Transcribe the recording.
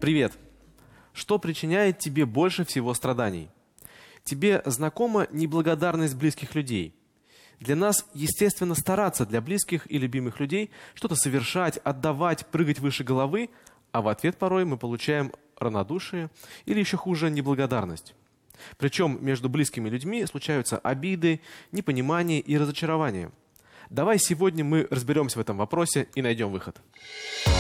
Привет! Что причиняет тебе больше всего страданий? Тебе знакома неблагодарность близких людей? Для нас естественно стараться для близких и любимых людей, что-то совершать, отдавать, прыгать выше головы, а в ответ порой мы получаем равнодушие или еще хуже неблагодарность. Причем между близкими людьми случаются обиды, непонимание и разочарование. Давай сегодня мы разберемся в этом вопросе и найдем выход.